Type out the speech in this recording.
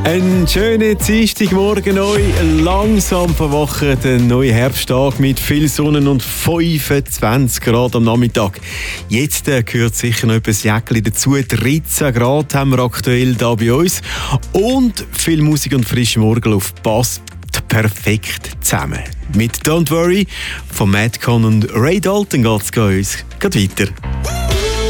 Einen schönen Dienstagmorgen euch. Langsam verwachen der neue Herbsttag mit viel Sonne und 25 Grad am Nachmittag. Jetzt gehört sicher noch etwas Jäckli dazu. 13 Grad haben wir aktuell da bei uns. Und viel Musik und frische Morgenluft passt perfekt zusammen. Mit Don't Worry von Madcon und Ray Dalton geht es uns weiter.